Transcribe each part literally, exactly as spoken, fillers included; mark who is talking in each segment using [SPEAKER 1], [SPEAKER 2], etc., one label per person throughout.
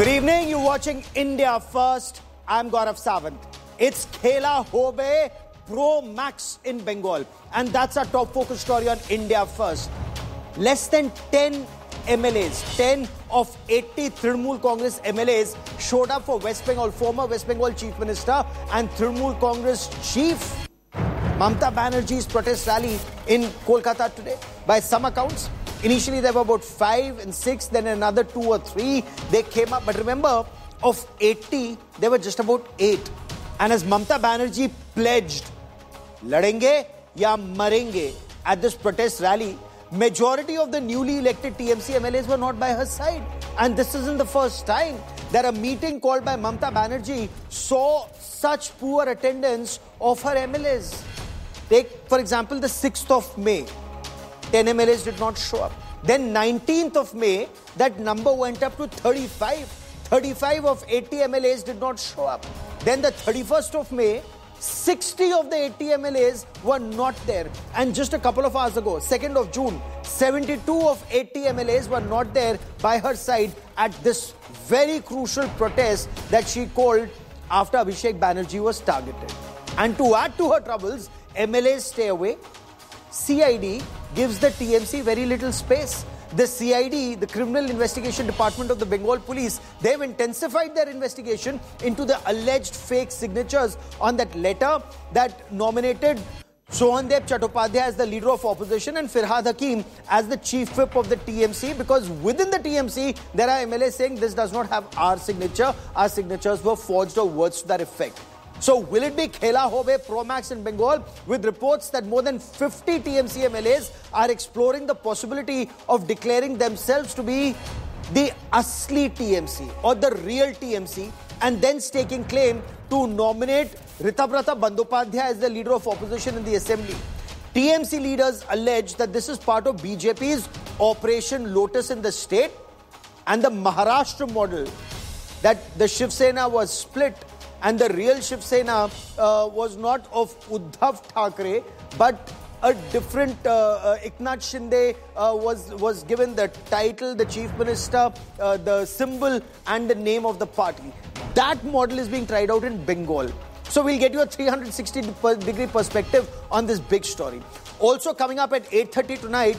[SPEAKER 1] Good evening, you're watching India First. I'm Gaurav Sawant. It's Khela Hobe Pro Max in Bengal. And that's our top focus story on India First. Less than ten M L As, ten of eighty Trinamool Congress M L As showed up for West Bengal, former West Bengal Chief Minister and Trinamool Congress Chief Mamata Banerjee's protest rally in Kolkata today. By some accounts, initially there were about five and six, then another two or three. They came up. But remember, of eighty, there were just about eight. And as Mamata Banerjee pledged, ladenge ya marenge, at this protest rally, majority of the newly elected T M C M L As were not by her side. And this isn't the first time that a meeting called by Mamata Banerjee saw such poor attendance of her M L As. Take, for example, the sixth of May. ten M L As did not show up. Then nineteenth of May, that number went up to thirty-five. thirty-five of eighty M L As did not show up. Then the thirty-first of May, sixty of the eighty M L As were not there. And just a couple of hours ago, second of June, seventy-two of eighty M L As were not there by her side at this very crucial protest that she called after Abhishek Banerjee was targeted. And to add to her troubles, M L As stay away. C I D gives the T M C very little space. The C I D, the Criminal Investigation Department of the Bengal Police, they've intensified their investigation into the alleged fake signatures on that letter that nominated Sohandep Chattopadhyay as the leader of opposition and Firhad Hakim as the chief whip of the T M C, because within the T M C, there are M L As saying this does not have our signature. Our signatures were forged, or words to that effect. So will it be Khela Hobe Pro Max in Bengal, with reports that more than fifty T M C M L As are exploring the possibility of declaring themselves to be the Asli T M C or the real T M C, and then staking claim to nominate Ritabrata Bandyopadhyay as the leader of opposition in the assembly? T M C leaders allege that this is part of B J P's Operation Lotus in the state, and the Maharashtra model, that the Shiv Sena was split and the real Shiv Sena uh, was not of Uddhav Thackeray, but a different uh, uh, Eknath Shinde uh, was, was given the title, the chief minister, uh, the symbol and the name of the party. That model is being tried out in Bengal. So we'll get you a three hundred sixty degree perspective on this big story. Also coming up at eight thirty tonight,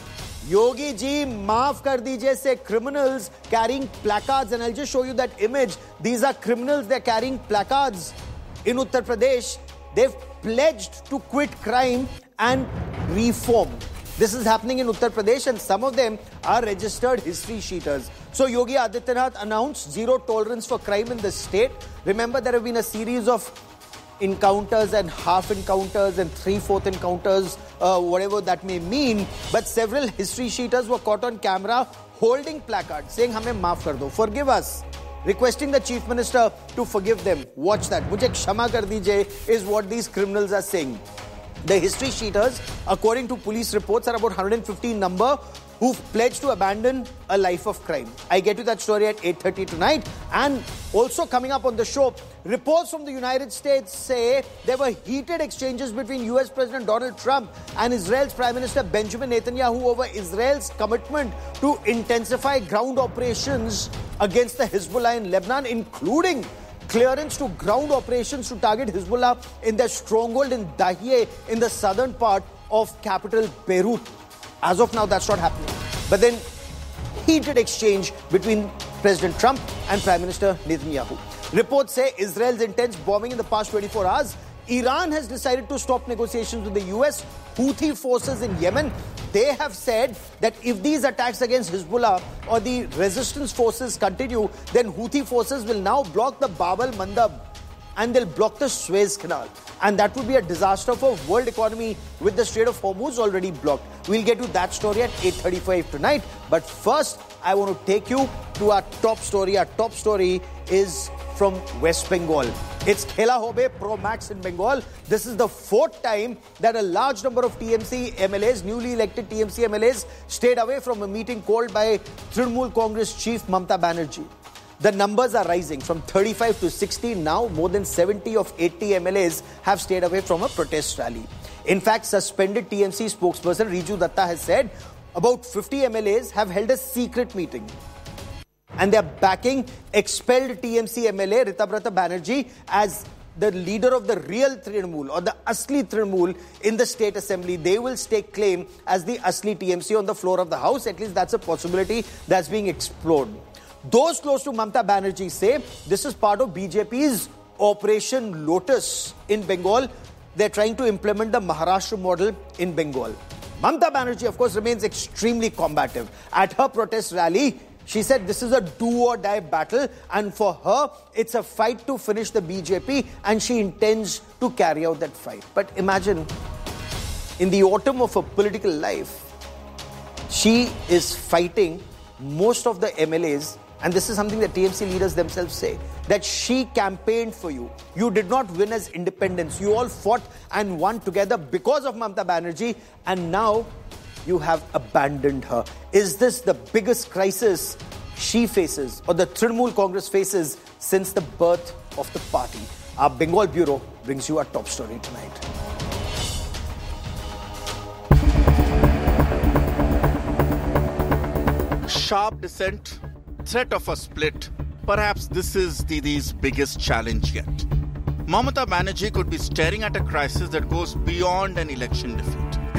[SPEAKER 1] Yogi ji, maaf kar dijiye, say criminals carrying placards. And I'll just show you that image. These are criminals, they're carrying placards in Uttar Pradesh. They've pledged to quit crime and reform. This is happening in Uttar Pradesh, and some of them are registered history sheeters. So Yogi Adityanath announced zero tolerance for crime in the state. Remember, there have been a series of encounters and half encounters and three-fourth encounters, uh, whatever that may mean. But several history sheeters were caught on camera holding placards saying, "Hame maaf kar do, forgive us," requesting the chief minister to forgive them. Watch that. "Mujhe kshama kar dijiye" is what these criminals are saying. The history sheeters, according to police reports, are about one hundred fifteen number, who've pledged to abandon a life of crime. I get you that story at eight thirty tonight. And also coming up on the show, reports from the United States say there were heated exchanges between U S President Donald Trump and Israel's Prime Minister Benjamin Netanyahu over Israel's commitment to intensify ground operations against the Hezbollah in Lebanon, including clearance to ground operations to target Hezbollah in their stronghold in Dahiyeh in the southern part of capital Beirut. As of now, that's not happening. But then, heated exchange between President Trump and Prime Minister Netanyahu. Reports say Israel's intense bombing in the past twenty-four hours. Iran has decided to stop negotiations with the U S. Houthi forces in Yemen, they have said that if these attacks against Hezbollah or the resistance forces continue, then Houthi forces will now block the Bab al-Mandab and they'll block the Suez Canal. And that would be a disaster for world economy, with the Strait of Hormuz already blocked. We'll get to that story at eight thirty-five tonight. But first, I want to take you to our top story. Our top story is from West Bengal. It's Khela Hobe Pro Max in Bengal. This is the fourth time that a large number of T M C M L As, newly elected T M C M L As, stayed away from a meeting called by Trinamool Congress Chief Mamata Banerjee. The numbers are rising from thirty-five to sixty. Now, more than seventy of eighty M L As have stayed away from a protest rally. In fact, suspended T M C spokesperson Riju Datta has said about fifty M L As have held a secret meeting. And they're backing expelled T M C M L A Ritabrata Banerjee as the leader of the real Trinamool or the Asli Trinamool in the State Assembly. They will stake claim as the Asli T M C on the floor of the House. At least that's a possibility that's being explored. Those close to Mamata Banerjee say this is part of B J P's Operation Lotus in Bengal. They're trying to implement the Maharashtra model in Bengal. Mamata Banerjee, of course, remains extremely combative. At her protest rally, she said this is a do-or-die battle, and for her, it's a fight to finish the B J P, and she intends to carry out that fight. But imagine, in the autumn of her political life, she is fighting most of the M L As, and this is something that T M C leaders themselves say, that she campaigned for you. You did not win as independents. You all fought and won together because of Mamata Banerjee, and now you have abandoned her. Is this the biggest crisis she faces, or the Trinamool Congress faces, since the birth of the party? Our Bengal Bureau brings you our top story tonight.
[SPEAKER 2] Sharp dissent, threat of a split. Perhaps this is Didi's biggest challenge yet. Mamata Banerjee could be staring at a crisis that goes beyond an election defeat.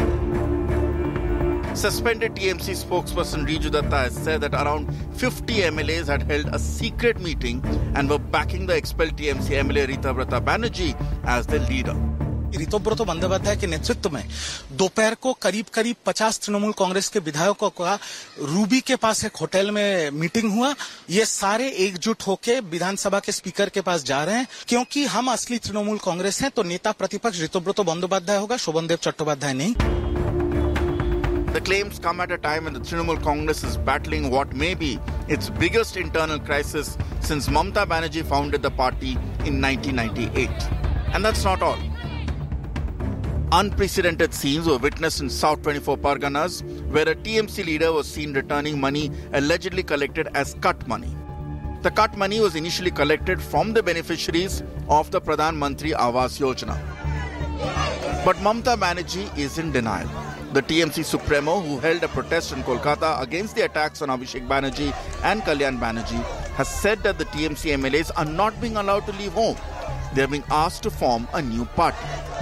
[SPEAKER 2] Suspended T M C spokesperson Riju Datta has said that around fifty M L As had held a secret meeting and were backing the expelled T M C M L A Ritabrata Banerjee as their leader.
[SPEAKER 3] Ritabrata Bandyopadhyay के नेतृत्व में दोपहर को करीब करीब पचास तृणमूल कांग्रेस के विधायकों का रूबी के पास एक होटल में मीटिंग हुआ. ये सारे एकजुट होकर विधानसभा के स्पीकर के पास जा रहे हैं, क्योंकि हम असली तृणमूल कांग्रेस हैं, तो नेता प्रतिपक्ष ऋतुव्रत बंदोपाध्याय होगा, शोभनदेव चट्टोपाध्याय नहीं.
[SPEAKER 2] The claims come at a time when the Trinamool Congress is battling what may be its biggest internal crisis since Mamata Banerjee founded the party in nineteen ninety-eight. And that's not all. Unprecedented scenes were witnessed in South twenty-four Parganas, where a T M C leader was seen returning money allegedly collected as cut money. The cut money was initially collected from the beneficiaries of the Pradhan Mantri Awas Yojana. But Mamata Banerjee is in denial. The T M C Supremo, who held a protest in Kolkata against the attacks on Abhishek Banerjee and Kalyan Banerjee, has said that the T M C M L As are not being allowed to leave home. They are being asked to form a new party.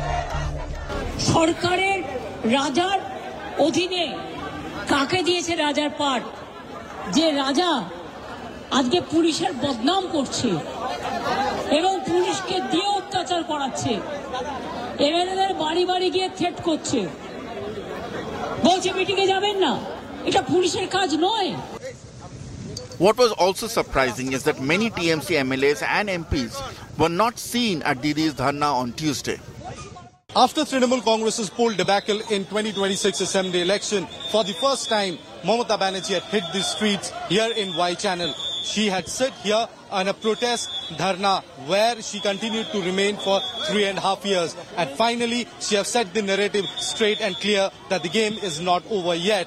[SPEAKER 4] সরকারের রাজার অধীনে কাকে দিয়েছে রাজার পাট, যে রাজা আজকে পুলিশের বদনাম করছে এবং পুলিশকে দিয়ে অত্যাচার করাচ্ছে, এমএলএদের বাড়ি বাড়ি গিয়ে থ্রেট করছে, বলছে মিটিংয়ে যাবেন না, এটা পুলিশের কাজ নয়.
[SPEAKER 2] What was also surprising is that many T M C M L As and M Ps were not seen at Didi's Dharna on Tuesday.
[SPEAKER 5] After Trinamool Congress's poll debacle in twenty twenty-six Assembly election, for the first time, Mamata Banerjee had hit the streets here in Y Channel. She had sit here on a protest dharna where she continued to remain for three and a half years. And finally, she has set the narrative straight and clear that the game is not over yet.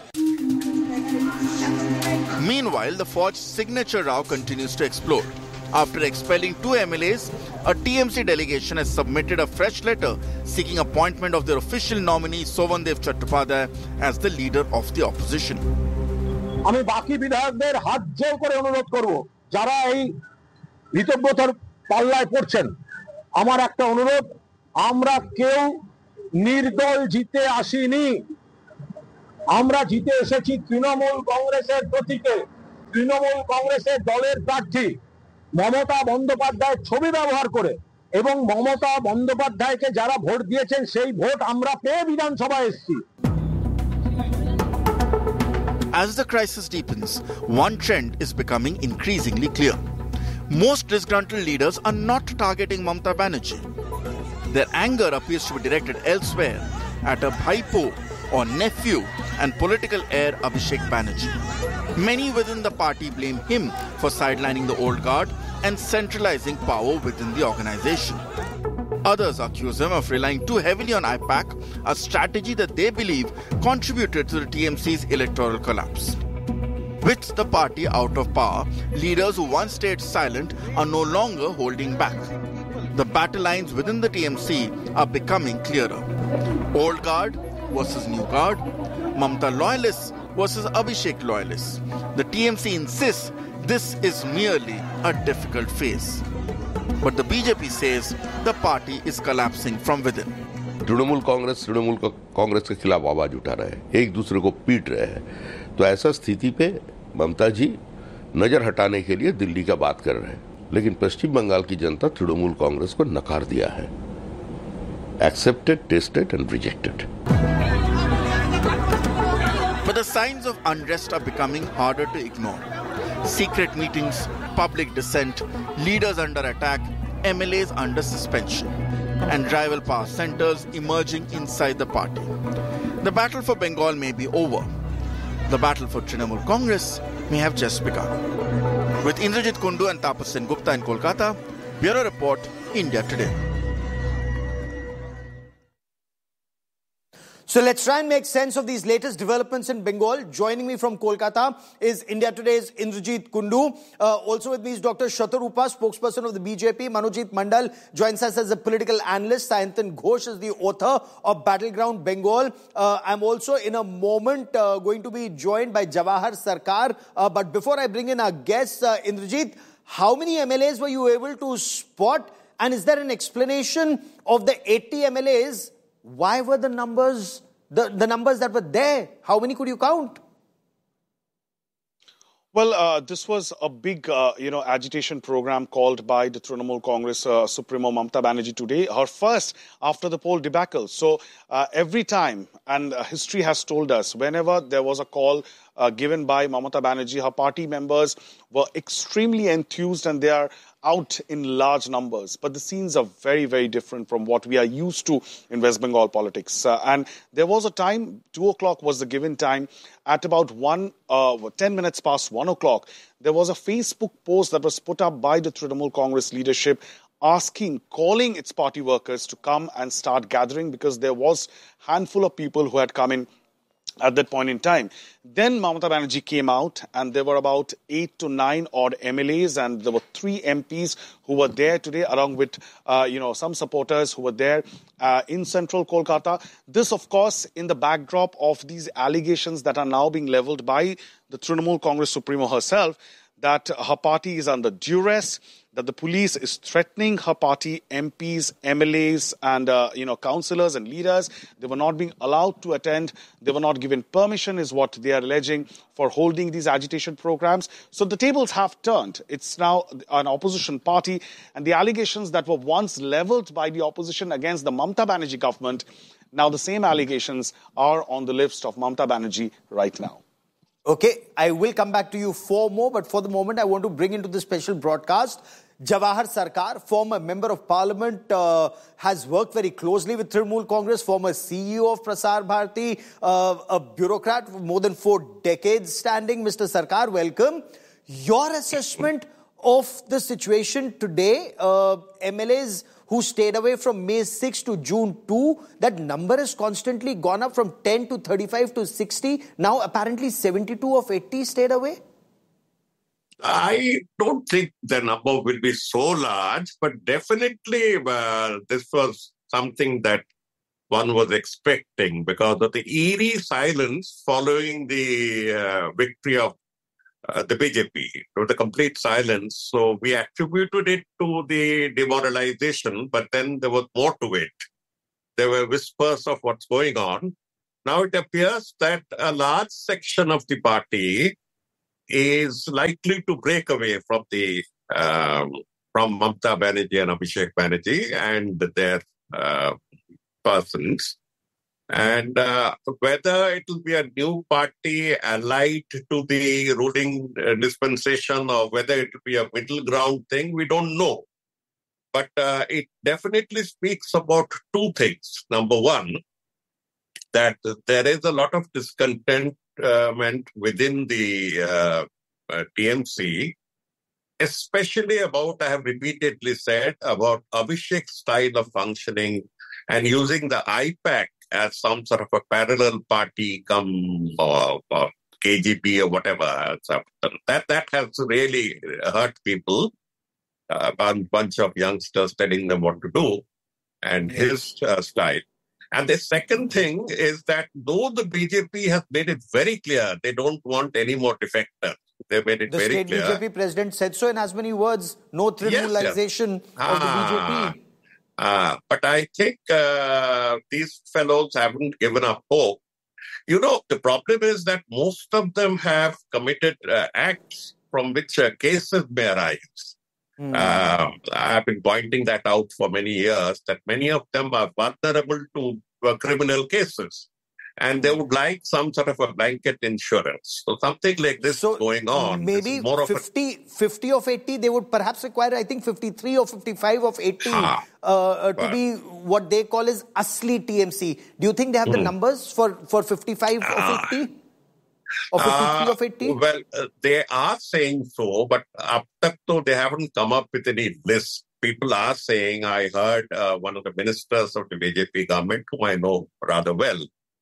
[SPEAKER 2] Meanwhile, the forged signature row continues to explode. After expelling two M L As, a T M C delegation has submitted a fresh letter seeking appointment of their official nominee Shobhandev Chattopadhyay as the leader of the opposition.
[SPEAKER 6] আমি বাকি বিধায়কদের হাত জোর করে অনুরোধ করব, যারা এই ঋতব্রতর পাল্লায় পড়ছেন, আমার একটা অনুরোধ, আমরা কেউ নির্দল জিতে আসিনি, আমরা জিতে এসেছি তৃণমূল কংগ্রেসের প্রতীকে। তৃণমূল কংগ্রেসের দলের প্রার্থী মমতা বন্দ্যোপাধ্যায়ের ছবি ব্যবহার করে এবং মমতা বন্দ্যোপাধ্যায়কে যারা ভোট দিয়েছেন সেই ভোট আমরা পেয়ে বিধানসভায় এসেছি।
[SPEAKER 2] As the crisis deepens, one trend is becoming increasingly clear. Most disgruntled leaders are not targeting Mamata Banerjee. Their anger appears to be directed elsewhere at a bhaipo or nephew and political heir Abhishek Banerjee. Many within the party blame him for sidelining the old guard and centralizing power within the organization. Others accuse him of relying too heavily on I PAC, a strategy that they believe contributed to the T M C's electoral collapse. With the party out of power, leaders who once stayed silent are no longer holding back. The battle lines within the T M C are becoming clearer. Old guard versus new guard, Mamata loyalists versus Abhishek loyalists. The T M C insists this is merely a difficult phase. But the B J P says the party is collapsing from within.
[SPEAKER 7] Trinamool Congress Trinamool Congress के खिलाफ आवाज उठा रहे हैं, एक दूसरे को पीट रहे हैं। तो ऐसा स्थिति पे ममता जी नजर हटाने के लिए दिल्ली का बात कर रहे हैं, लेकिन पश्चिम बंगाल की जनता तृणमूल कांग्रेस को नकार दिया है। Accepted, tasted and rejected.
[SPEAKER 2] But the signs of unrest are becoming harder to ignore. Secret meetings, public dissent, leaders under attack, M L As under suspension, and rival power centers emerging inside the party. The battle for Bengal may be over. The battle for Trinamool Congress may have just begun. With Indrajit Kundu and Tapas Sen Gupta in Kolkata, Bureau Report, India Today.
[SPEAKER 1] So let's try and make sense of these latest developments in Bengal. Joining me from Kolkata is India Today's Indrajit Kundu. Uh, also with me is Doctor Shatarupa, spokesperson of the B J P. Manojit Mandal joins us as a political analyst. Sayantan Ghosh is the author of Battleground Bengal. Uh, I'm also in a moment uh, going to be joined by Jawahar Sarkar. Uh, but before I bring in our guests, uh, Indrajit, how many M L As were you able to spot? And is there an explanation of the eighty M L As? Why were the numbers, the, the numbers that were there, how many could you count?
[SPEAKER 8] Well, uh, this was a big, uh, you know, agitation program called by the Trinamool Congress uh, Supremo Mamta Banerjee today, her first after the poll debacle. So uh, every time, and uh, history has told us, whenever there was a call uh, given by Mamata Banerjee, her party members were extremely enthused and they are out in large numbers. But the scenes are very, very different from what we are used to in West Bengal politics. Uh, and there was a time, two o'clock was the given time, at about one, uh, ten minutes past one o'clock, there was a Facebook post that was put up by the Trinamool Congress leadership asking, calling its party workers to come and start gathering because there was a handful of people who had come in at that point in time. Then Mamata Banerjee came out and there were about eight to nine odd M L As and there were three M Ps who were there today along with, uh, you know, some supporters who were there uh, in central Kolkata. This, of course, in the backdrop of these allegations that are now being leveled by the Trinamool Congress Supremo herself, that her party is under duress, that the police is threatening her party M Ps, M L As and, uh, you know, councillors and leaders. They were not being allowed to attend. They were not given permission is what they are alleging for holding these agitation programs. So the tables have turned. It's now an opposition party and the allegations that were once levelled by the opposition against the Mamata Banerjee government, now the same allegations are on the lips of Mamata Banerjee right now.
[SPEAKER 1] Okay, I will come back to you for more, but for the moment I want to bring into this special broadcast Jawahar Sarkar, former member of parliament, uh, has worked very closely with Trinamool Congress, former C E O of Prasar Bharati, uh, a bureaucrat for more than four decades standing. Mister Sarkar, welcome. Your assessment of the situation today, uh, M L As who stayed away from May sixth to June second, that number has constantly gone up from ten to thirty-five to sixty. Now apparently seventy-two of eighty stayed away.
[SPEAKER 9] I don't think the number will be so large, but definitely uh, this was something that one was expecting because of the eerie silence following the uh, victory of uh, the B J P. It was a complete silence. So we attributed it to the demoralization, but then there was more to it. There were whispers of what's going on. Now it appears that a large section of the party is likely to break away from the um, from Mamata Banerjee and Abhishek Banerjee and their uh, persons. And uh, whether it will be a new party allied to the ruling uh, dispensation or whether it will be a middle ground thing, we don't know. But uh, it definitely speaks about two things. Number one, that there is a lot of discontentment within the uh, uh, T M C, especially about, I have repeatedly said, about Abhishek's style of functioning and using the I PAC as some sort of a parallel party come or, or K G B or whatever. That, that has really hurt people. Uh, a bunch of youngsters telling them what to do and his uh, style. And the second thing is that though the B J P has made it very clear they don't want any more defectors, They made it
[SPEAKER 1] the
[SPEAKER 9] very
[SPEAKER 1] state
[SPEAKER 9] clear.
[SPEAKER 1] B J P president said so in as many words. No tribunalization
[SPEAKER 9] yes, yes.
[SPEAKER 1] of the
[SPEAKER 9] ah,
[SPEAKER 1] B J P.
[SPEAKER 9] Ah, but I think uh, these fellows haven't given up hope. You know, the problem is that most of them have committed uh, acts from which uh, cases may arise. Mm. Uh, I've been pointing that out for many years, that many of them are vulnerable to uh, criminal cases. And they would like some sort of a blanket insurance. So something like this
[SPEAKER 1] so
[SPEAKER 9] going on.
[SPEAKER 1] Maybe
[SPEAKER 9] more
[SPEAKER 1] fifty, of a... fifty of eighty, they would perhaps require, I think, fifty-three or fifty-five of eighty ah, uh, uh, to well. be what they call as asli T M C. Do you think they have mm. the numbers for, for fifty-five ah. of eighty? Or fifty-three
[SPEAKER 9] uh,
[SPEAKER 1] of eighty?
[SPEAKER 9] Well, uh, they are saying so, but up to they haven't come up with any list. People are saying, I heard uh, one of the ministers of the B J P government, whom I know rather well,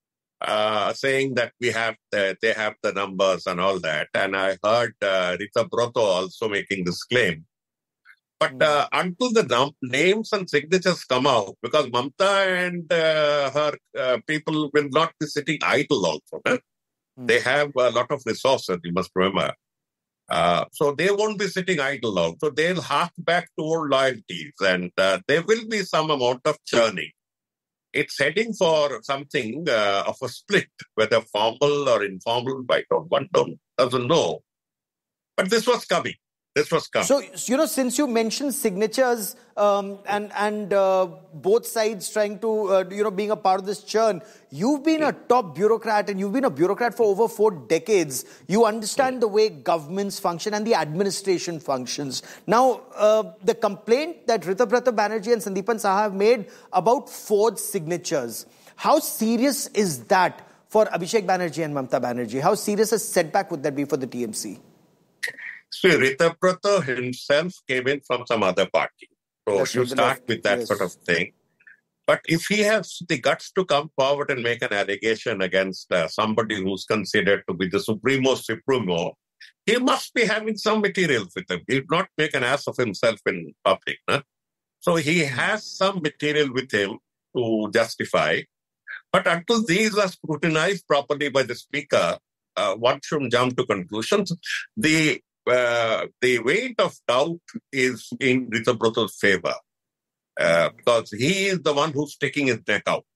[SPEAKER 9] Uh, saying that we have the, they have the numbers and all that. And I heard uh, Ritabroto also making this claim. But uh, until the num- names and signatures come out, because Mamta and uh, her uh, people will not be sitting idle also. Eh? Mm. They have a lot of resources, you must remember. Uh, so they won't be sitting idle out. So they'll hark back to old loyalties, and uh, there will be some amount of churning. It's heading for something uh, of a split, whether formal or informal, I don't, one don't, doesn't know. But this was coming. This was coming.
[SPEAKER 1] So, you know, since you mentioned signatures um, and, and uh, both sides trying to, uh, you know, being a part of this churn, you've been a top bureaucrat and you've been a bureaucrat for over four decades. You understand the way governments function and the administration functions. Now, uh, the complaint that Ritabrata Banerjee and Sandeepan Saha have made about forged signatures, how serious is that for Abhishek Banerjee and Mamta Banerjee? How serious a setback would that be for the T M C?
[SPEAKER 9] See, Ritabrata himself came in from some other party. So That's you start with that yes. sort of thing. But if he has the guts to come forward and make an allegation against uh, somebody who's considered to be the supremo supremo, he must be having some material with him. He would not make an ass of himself in public. Huh? So he has some material with him to justify. But until these are scrutinized properly by the speaker, uh, one shouldn't jump to conclusions. The Uh, the weight of doubt is in Ritabrata's favor uh, because he is the one who's sticking his neck out.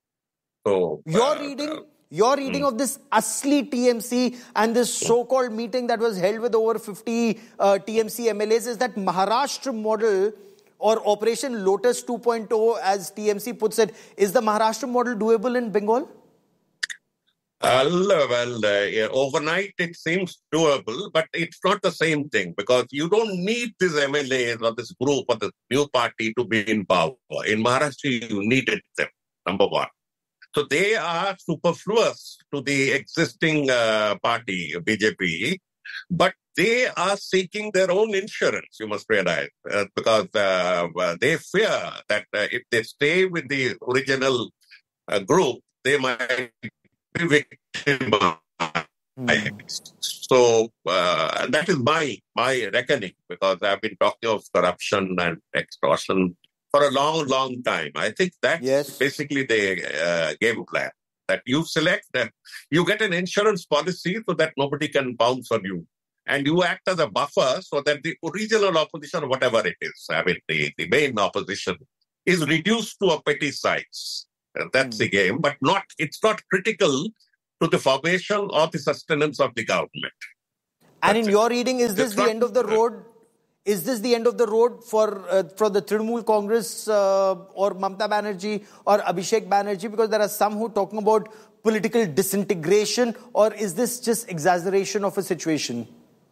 [SPEAKER 9] So
[SPEAKER 1] Your
[SPEAKER 9] uh,
[SPEAKER 1] reading, your reading hmm. of this asli T M C and this so-called meeting that was held with over fifty uh, T M C M L As is that Maharashtra model or Operation Lotus two point oh, as T M C puts it, is the Maharashtra model doable in Bengal?
[SPEAKER 9] Uh, well, uh, yeah, overnight it seems doable, but it's not the same thing because you don't need these M L As or this group or this new party to be in power. In Maharashtra, you needed them, number one. So they are superfluous to the existing uh, party, B J P, but they are seeking their own insurance, you must realize, uh, because uh, they fear that uh, if they stay with the original uh, group, they might victimized. Mm. So uh, that is my my reckoning, because I've been talking of corruption and extortion for a long, long time. I think that's yes. basically the uh, game plan. That you select, that you get an insurance policy so that nobody can bounce on you. And you act as a buffer so that the original opposition, whatever it is, I mean, the, the main opposition, is reduced to a petty size. That's mm. the game, but not. It's not critical to the formation or the sustenance of the government.
[SPEAKER 1] And
[SPEAKER 9] That's
[SPEAKER 1] in
[SPEAKER 9] it.
[SPEAKER 1] your reading, is this
[SPEAKER 9] it's
[SPEAKER 1] the
[SPEAKER 9] not,
[SPEAKER 1] end of the road? Is this the end of the road for uh, for the Trinamool Congress uh, or Mamta Banerjee or Abhishek Banerjee? Because there are some who are talking about political disintegration, or is this just exaggeration of a situation?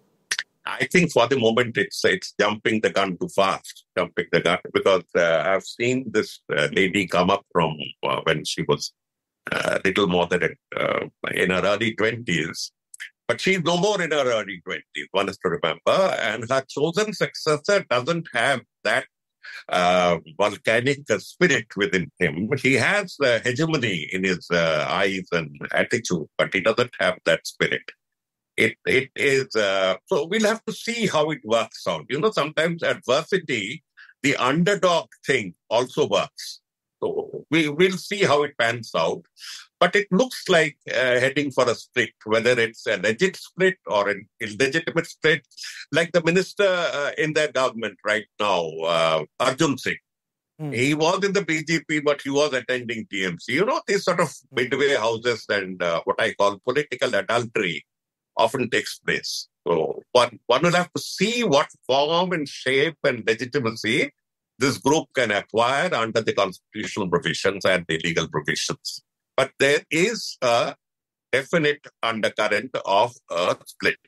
[SPEAKER 9] I think for the moment it's it's jumping the gun too fast, jumping the gun, because uh, I've seen this uh, lady come up from uh, when she was a uh, little more than uh, in her early twenties, but she's no more in her early twenties, one has to remember, and her chosen successor doesn't have that uh, volcanic uh, spirit within him. He has uh, hegemony in his uh, eyes and attitude, but he doesn't have that spirit. It It is, uh, so we'll have to see how it works out. You know, sometimes adversity, the underdog thing also works. So we will see how it pans out. But it looks like uh, heading for a split, whether it's a legit split or an illegitimate split, like the minister uh, in their government right now, uh, Arjun Singh. Hmm. He was in the B J P, but he was attending T M C. You know, these sort of midway houses and uh, what I call political adultery often takes place. So one, one will have to see what form and shape and legitimacy this group can acquire under the constitutional provisions and the legal provisions. But there is a definite undercurrent of a split.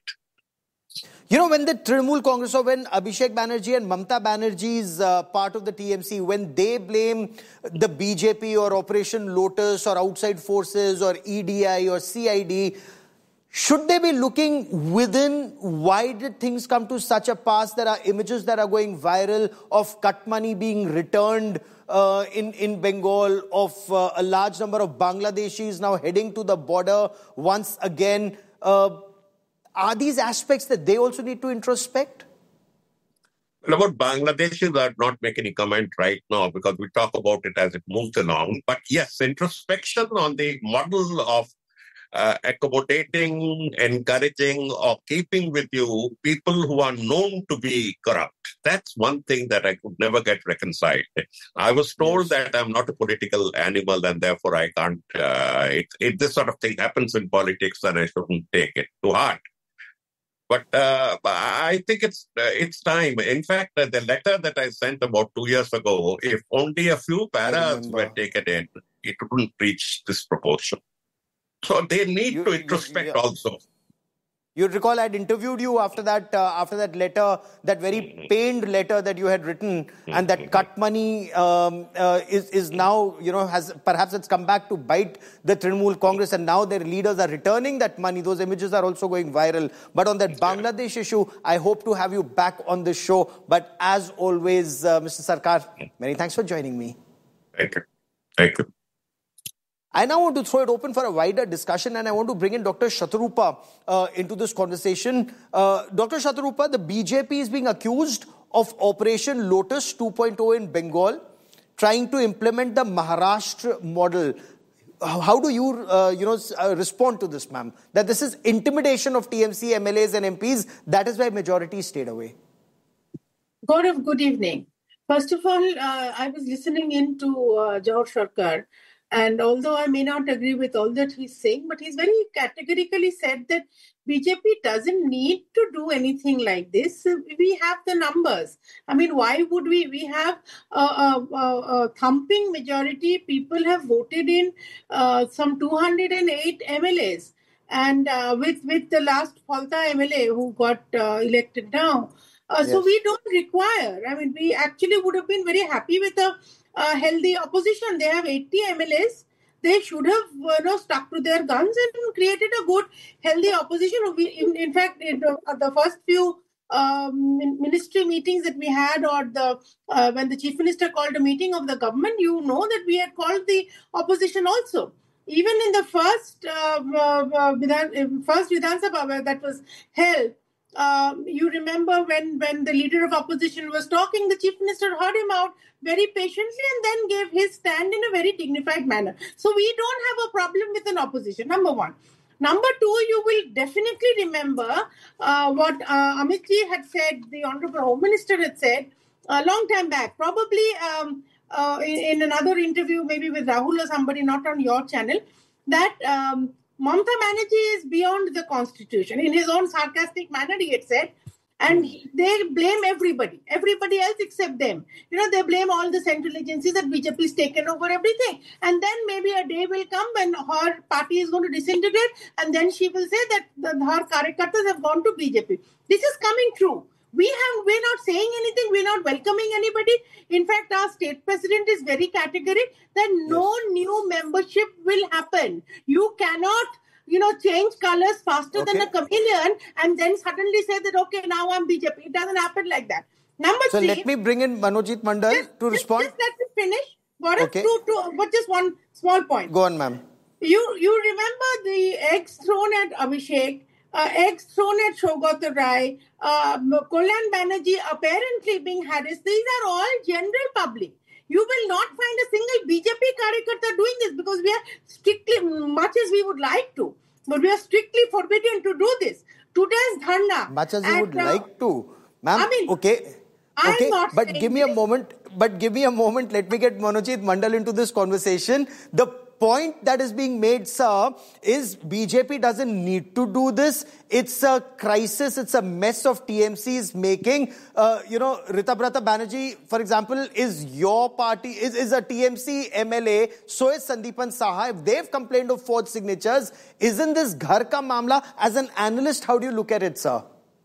[SPEAKER 1] You know, when the Trinamool Congress or when Abhishek Banerjee and Mamta Banerjee is uh, part of the T M C, when they blame the B J P or Operation Lotus or outside forces or E D I or C I D, should they be looking within? Why did things come to such a pass? There are images that are going viral of cut money being returned uh, in, in Bengal, of uh, a large number of Bangladeshis now heading to the border once again. Uh, are these aspects that they also need to introspect?
[SPEAKER 9] Well, about Bangladeshis, I'll not make any comment right now because we talk about it as it moves along. But yes, introspection on the model of Uh, accommodating, encouraging, or keeping with you people who are known to be corrupt. That's one thing that I could never get reconciled. I was told yes. that I'm not a political animal and therefore I can't, uh, it, it, this sort of thing happens in politics and I shouldn't take it to heart. But uh, I think it's uh, it's time. In fact, uh, the letter that I sent about two years ago, if only a few paras were taken in, it wouldn't reach this proportion. So they need you, to introspect you, you, also.
[SPEAKER 1] You recall I'd interviewed you after that uh, after that letter, that very mm-hmm. pained letter that you had written, mm-hmm. and that cut money um, uh, is is now, you know, has perhaps it's come back to bite the Trinamool Congress, and now their leaders are returning that money. Those images are also going viral. But on that Bangladesh issue, I hope to have you back on the show. But as always, uh, Mister Sarkar, many thanks for joining me.
[SPEAKER 9] Thank you. Thank you.
[SPEAKER 1] I now want to throw it open for a wider discussion, and I want to bring in Doctor Shatarupa uh, into this conversation. Uh, Doctor Shatarupa, the B J P is being accused of Operation Lotus two point oh in Bengal, trying to implement the Maharashtra model. How do you, uh, you know, uh, respond to this, ma'am? That this is intimidation of T M C M L As and M Ps. That is why majority stayed away.
[SPEAKER 10] Gaurav, good evening. First of all, uh, I was listening in to uh, Jawahar Sarkar. And although I may not agree with all that he's saying, but he's very categorically said that B J P doesn't need to do anything like this. We have the numbers. I mean, why would we? We have a, a, a thumping majority. People have voted in uh, some two hundred eight M L As. And uh, with, with the last Falta M L A who got uh, elected now. Uh, yes. So we don't require. I mean, we actually would have been very happy with a Uh, healthy opposition. They have eighty M L As. They should have uh, you know, stuck to their guns and created a good, healthy opposition. We, in, in fact, in the, uh, the first few um, ministry meetings that we had, or the uh, when the chief minister called a meeting of the government, you know that we had called the opposition also. Even in the first uh, uh, Vidhan, first Vidhan Sabha that was held, Um, you remember when, when the leader of opposition was talking, the chief minister heard him out very patiently and then gave his stand in a very dignified manner. So we don't have a problem with an opposition, number one. Number two, you will definitely remember uh, what uh, Amit Ji had said, the Honorable Home Minister had said a long time back, probably um, uh, in, in another interview, maybe with Rahul or somebody, not on your channel, that um, Mamta Banerjee is beyond the constitution. In his own sarcastic manner, he had said, and they blame everybody, everybody else except them. You know, they blame all the central agencies that B J P has taken over everything. And then maybe a day will come when her party is going to disintegrate, and then she will say that the, her Karyakartas have gone to B J P. This is coming true. We have, we're not saying anything, we're not welcoming anybody. In fact, our state president is very categorical that no yes. new membership will happen. You cannot, you know, change colors faster okay. than a chameleon and then suddenly say that, okay, now I'm B J P. It doesn't happen like that. Number
[SPEAKER 1] so
[SPEAKER 10] three.
[SPEAKER 1] So let me bring in Manojit Mandal
[SPEAKER 10] just,
[SPEAKER 1] to respond.
[SPEAKER 10] Just, just let me finish. Gaurav, okay. to, to, but just one small point.
[SPEAKER 1] Go on, ma'am.
[SPEAKER 10] You, you remember the eggs thrown at Abhishek, uh, eggs thrown at Saugata Rai, uh, Kalyan Banerjee apparently being harassed. These are all general public. You will not find a single B J P Karyakarta doing this because we are strictly, much as we would like to, but we are strictly forbidden to do this. Today's dharna.
[SPEAKER 1] Much as you
[SPEAKER 10] and,
[SPEAKER 1] would
[SPEAKER 10] uh,
[SPEAKER 1] like to. Ma'am,
[SPEAKER 10] I mean,
[SPEAKER 1] okay.
[SPEAKER 10] I'm
[SPEAKER 1] Okay,
[SPEAKER 10] not
[SPEAKER 1] but
[SPEAKER 10] saying
[SPEAKER 1] give me a
[SPEAKER 10] this.
[SPEAKER 1] moment. But give me a moment. Let me get Manojit Mandal into this conversation. The point that is being made, sir, is B J P doesn't need to do this. It's a crisis. It's a mess of T M C is making. Uh, you know, Ritabrata Banerjee, for example, is your party, is, is a T M C M L A. So is Sandeepan Saha. If they've complained of forged signatures, isn't this ghar ka mamla? As an analyst, how do you look at it, sir?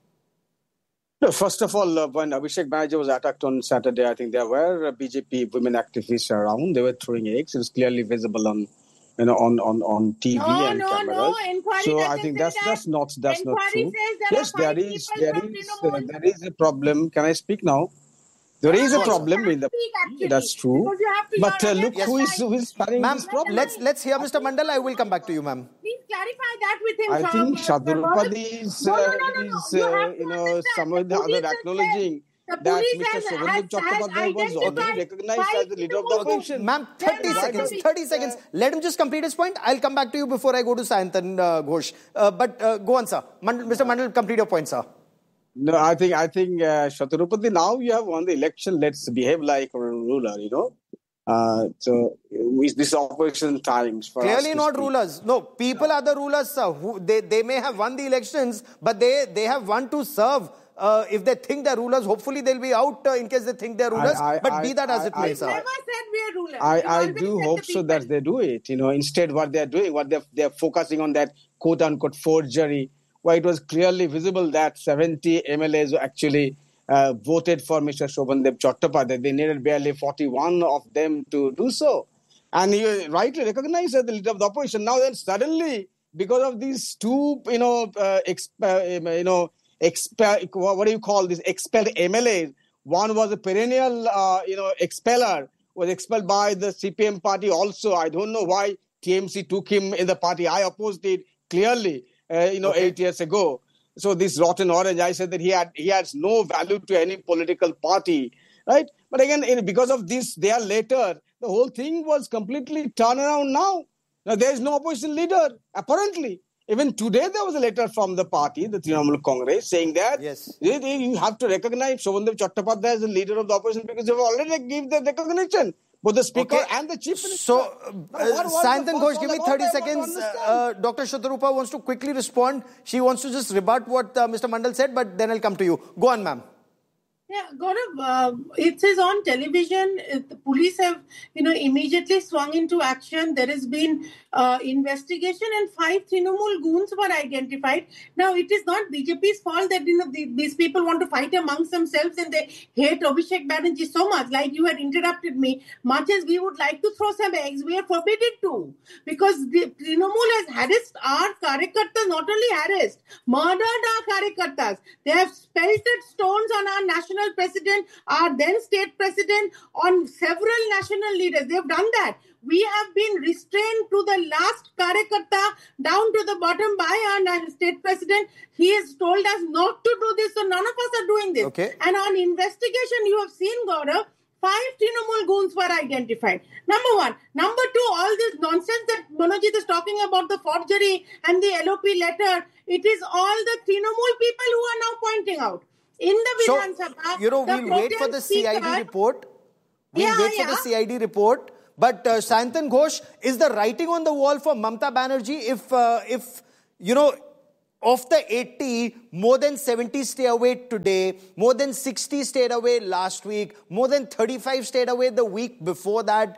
[SPEAKER 11] No, first of all, uh, when Abhishek Banerjee was attacked on Saturday, I think there were uh, B J P women activists around. They were throwing eggs. It was clearly visible on, you know, on on, on T V
[SPEAKER 10] No,
[SPEAKER 11] and
[SPEAKER 10] no,
[SPEAKER 11] cameras.
[SPEAKER 10] no. Inquiry
[SPEAKER 11] So
[SPEAKER 10] doesn't
[SPEAKER 11] I think
[SPEAKER 10] say
[SPEAKER 11] that's
[SPEAKER 10] that.
[SPEAKER 11] that's not that's not
[SPEAKER 10] Inquiry
[SPEAKER 11] true.
[SPEAKER 10] says there
[SPEAKER 11] Yes,
[SPEAKER 10] are
[SPEAKER 11] there
[SPEAKER 10] five
[SPEAKER 11] is
[SPEAKER 10] people
[SPEAKER 11] there
[SPEAKER 10] from
[SPEAKER 11] is uh,
[SPEAKER 10] Trinamool.
[SPEAKER 11] there is a problem. Can I speak now? There is a
[SPEAKER 10] No,
[SPEAKER 11] problem
[SPEAKER 10] you
[SPEAKER 11] in the
[SPEAKER 10] can't speak, actually,
[SPEAKER 11] that's true.
[SPEAKER 10] because you have to-
[SPEAKER 11] But
[SPEAKER 10] you're
[SPEAKER 11] uh,
[SPEAKER 10] on
[SPEAKER 11] look
[SPEAKER 10] your
[SPEAKER 11] who is
[SPEAKER 10] side.
[SPEAKER 11] who is spanning
[SPEAKER 1] Ma'am,
[SPEAKER 11] this problem.
[SPEAKER 1] let's let's hear Mister Mandal. I will come back to you, ma'am.
[SPEAKER 10] Please clarify that with him,
[SPEAKER 11] I
[SPEAKER 10] Shah-
[SPEAKER 11] think
[SPEAKER 10] uh,
[SPEAKER 11] Shaturupati is,
[SPEAKER 10] No, no,
[SPEAKER 11] uh,
[SPEAKER 10] no, no, no.
[SPEAKER 11] is
[SPEAKER 10] You
[SPEAKER 11] uh,
[SPEAKER 10] have to
[SPEAKER 11] you know,
[SPEAKER 10] understand.
[SPEAKER 11] some
[SPEAKER 10] The
[SPEAKER 11] of the
[SPEAKER 10] police
[SPEAKER 11] other
[SPEAKER 10] has
[SPEAKER 11] acknowledging
[SPEAKER 10] said- the
[SPEAKER 11] that
[SPEAKER 10] police
[SPEAKER 11] Mister
[SPEAKER 10] has-
[SPEAKER 11] Shobhandev
[SPEAKER 10] has-
[SPEAKER 11] Chattopadhyay was already
[SPEAKER 10] identified
[SPEAKER 11] recognized
[SPEAKER 10] five
[SPEAKER 11] as the leader of the
[SPEAKER 10] Trinamool
[SPEAKER 11] opposition.
[SPEAKER 1] Ma'am, thirty
[SPEAKER 10] Then
[SPEAKER 1] seconds,
[SPEAKER 10] after we-
[SPEAKER 1] thirty seconds. Let him just complete his point. I'll come back to you before I go to Sayantan uh, Ghosh. Uh, but uh, go on, sir. Mandal, Mister Mandal, complete your point, sir.
[SPEAKER 11] No, I think I think uh, Shaturupati, now you have won the election. Let's behave like a ruler, you know. Uh, so is this opposition times for us
[SPEAKER 1] Clearly
[SPEAKER 11] to
[SPEAKER 1] not
[SPEAKER 11] speak.
[SPEAKER 1] rulers. No, people are the rulers, sir. Who, they, they may have won the elections, but they, they have won to serve. Uh, if they think they're rulers, hopefully they'll be out uh, in case they think they're rulers.
[SPEAKER 11] I- I-
[SPEAKER 1] but be that as
[SPEAKER 11] I-
[SPEAKER 1] it
[SPEAKER 11] I-
[SPEAKER 1] may,
[SPEAKER 10] We've
[SPEAKER 1] sir.
[SPEAKER 10] never said we are rulers.
[SPEAKER 11] I,
[SPEAKER 10] We've
[SPEAKER 11] I
[SPEAKER 10] always
[SPEAKER 11] do
[SPEAKER 10] said
[SPEAKER 11] hope
[SPEAKER 10] the
[SPEAKER 11] so
[SPEAKER 10] people.
[SPEAKER 11] that they do it. You know, instead what they're doing, what they're they're focusing on that quote unquote forgery, where it was clearly visible that seventy M L As actually uh, voted for Mister Shobhandev Chattopadhyay. They needed barely forty-one of them to do so, and you rightly recognized as the leader of the opposition. Now then, suddenly because of these two, you know, uh, exp- uh, you know, expel what do you call this expelled M L As? One was a perennial, uh, you know, expeller, was expelled by the C P M party also. I don't know why T M C took him in the party. I opposed it clearly, uh, you know,
[SPEAKER 1] Okay.
[SPEAKER 11] eight years ago. So this rotten orange, I said that he had he has no value to any political party, right? But again, in, because of this, they are later, the whole thing was completely turned around now. Now there is no opposition leader, apparently. Even today, there was a letter from the party, the Trinamool Congress, saying that
[SPEAKER 1] Yes.
[SPEAKER 11] they- they- you have to recognize Shobhandev Chattopadhyay as the leader of the opposition because they've already given the recognition, both the speaker
[SPEAKER 1] Okay.
[SPEAKER 11] and the chief minister.
[SPEAKER 1] So, uh,
[SPEAKER 11] Now, what- what's
[SPEAKER 1] Sayantan
[SPEAKER 11] the
[SPEAKER 1] Ghosh,
[SPEAKER 11] fuss
[SPEAKER 1] give
[SPEAKER 11] all
[SPEAKER 1] me
[SPEAKER 11] about?
[SPEAKER 1] thirty
[SPEAKER 11] I want to
[SPEAKER 1] seconds.
[SPEAKER 11] understand.
[SPEAKER 1] Uh, Doctor Shatarupa wants to quickly respond. She wants to just rebut what uh, Mister Mandal said, but then I'll come to you. Go on, ma'am.
[SPEAKER 10] Yeah, Gaurav, uh, it is on television. Uh, The police have, you know, immediately swung into action. There has been uh, investigation, and five Trinamool goons were identified. Now, it is not B J P's fault that you know the, these people want to fight amongst themselves and they hate Abhishek Banerjee so much. Like you had interrupted me, much as we would like to throw some eggs, we are forbidden to because the Trinamool has harassed our Karyakartas, not only harassed, murdered our Karyakartas. They have pelted stones on our national president, our then state president, on several national leaders. They have done that. We have been restrained to the last Karyakarta down to the bottom by our state president. He has told us not to do this, so none of us are doing this.
[SPEAKER 1] Okay.
[SPEAKER 10] And on investigation, you have seen, Gaurav, five Trinamool goons were identified. Number one. Number two, all this nonsense that Manojit is talking about, the forgery and the L O P letter, it is all the Trinamool people who are now pointing out. In the
[SPEAKER 1] So,
[SPEAKER 10] Vidhan Sabha,
[SPEAKER 1] you know,
[SPEAKER 10] the
[SPEAKER 1] we'll wait for
[SPEAKER 10] pro
[SPEAKER 1] the
[SPEAKER 10] tem
[SPEAKER 1] C I D
[SPEAKER 10] speaker-
[SPEAKER 1] report. We'll
[SPEAKER 10] Yeah,
[SPEAKER 1] wait for
[SPEAKER 10] yeah.
[SPEAKER 1] the C I D report. But uh, Sayantan Ghosh, is the writing on the wall for Mamta Banerjee if, uh, if you know, of the eighty, more than seventy stay away today, more than sixty stayed away last week, more than thirty-five stayed away the week before that.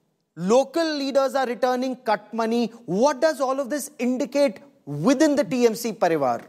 [SPEAKER 1] Local leaders are returning cut money. What does all of this indicate within the T M C Parivar?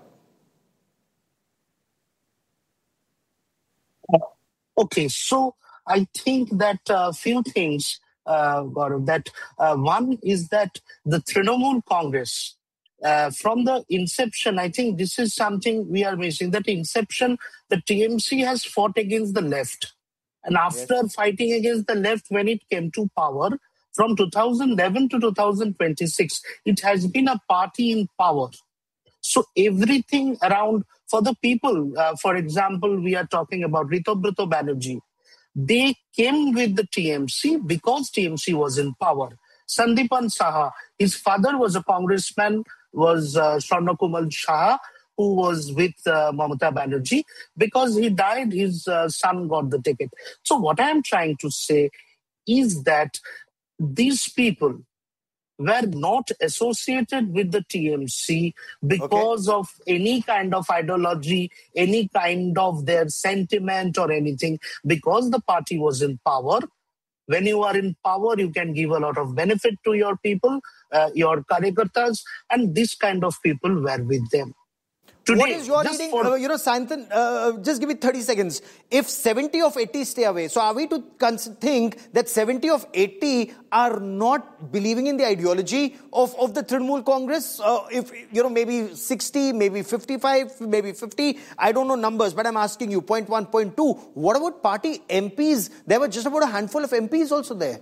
[SPEAKER 12] Okay, so I think that a uh, few things, uh, Gaurav, that uh, one is that the Trinamool Congress, uh, from the inception, I think this is something we are missing, that inception, the T M C has fought against the left. And after yes. fighting against the left when it came to power, from two thousand eleven to two thousand twenty-six, it has been a party in power. So everything around for the people, uh, for example, we are talking about Ritabrata Banerjee. they came with the T M C because T M C was in power. Sandipan Saha, his father was a congressman, was uh, Swarnakumal Saha, who was with uh, Mamata Banerjee. Because he died, his uh, son got the ticket. So what I am trying to say is that these people were not associated with the T M C because okay. of any kind of ideology, any kind of their sentiment or anything, because the party was in power. When you are in power, you can give a lot of benefit to your people, uh, your karyakartas, and this kind of people were with them. Today,
[SPEAKER 1] what is your reading? For, uh, you know, Sayantan, uh, just give me thirty seconds. If seventy of eighty stay away, so are we to think that seventy of eighty are not believing in the ideology of, of the Trinamool Congress? Uh, if, you know, maybe sixty, maybe fifty-five, maybe fifty, I don't know numbers, but I'm asking you, point one, point two. What about party M Ps? There were just about a handful of M Ps also there.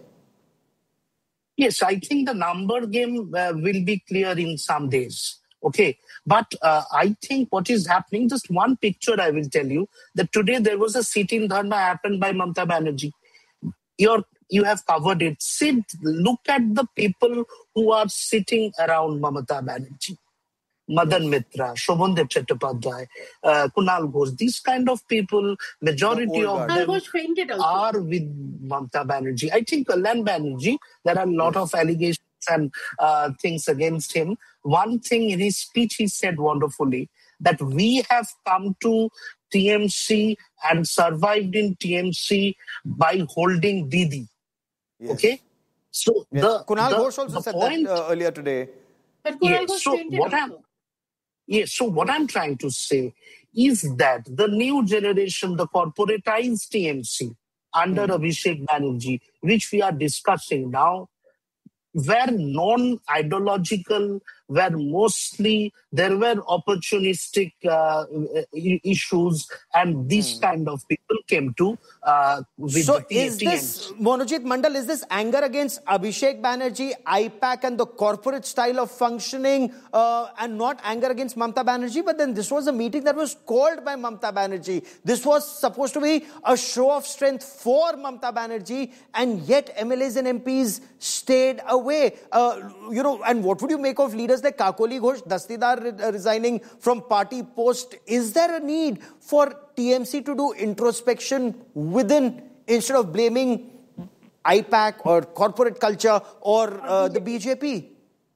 [SPEAKER 12] Yes, I think the number game uh, will be clear in some days. Okay, but uh, I think what is happening, just one picture I will tell you, that today there was a sit-in dharna happened by Mamata Banerjee. You're, you have covered it. Sit, look at the people who are sitting around Mamata Banerjee. Madan Mitra, Shobhandev Chattopadhyay, uh, Kunal Ghosh, these kind of people, majority of them are with Mamata Banerjee. I think Kalyan Banerjee, there are a lot yes. of allegations and uh, things against him. One thing in his speech he said wonderfully, that we have come to T M C and survived in T M C by holding Didi. Yes. Okay? So
[SPEAKER 1] yes.
[SPEAKER 12] the
[SPEAKER 1] Kunal
[SPEAKER 12] the,
[SPEAKER 1] Ghosh also
[SPEAKER 12] the
[SPEAKER 1] said
[SPEAKER 12] point,
[SPEAKER 1] that uh, earlier today.
[SPEAKER 10] But Kunal
[SPEAKER 12] yes,
[SPEAKER 10] Ghosh
[SPEAKER 12] so what I'm, yes, so what I'm trying to say is that the new generation, the corporatized T M C under hmm. Abhishek Banerjee, which we are discussing now, were non-ideological, were mostly, there were opportunistic uh, issues, and these mm. kind of people came to uh, with
[SPEAKER 1] so
[SPEAKER 12] the T M C.
[SPEAKER 1] Is this, Monojit Mandal, is this anger against Abhishek Banerjee, I PAC and the corporate style of functioning uh, and not anger against Mamata Banerjee? But then this was a meeting that was called by Mamata Banerjee. This was supposed to be a show of strength for Mamata Banerjee, and yet M L As and M Ps stayed away. Way, uh, you know, and what would you make of leaders like Kakoli Ghosh, Dastidar re- resigning from party post? Is there a need for T M C to do introspection within instead of blaming I PAC or corporate culture or uh, the B J P?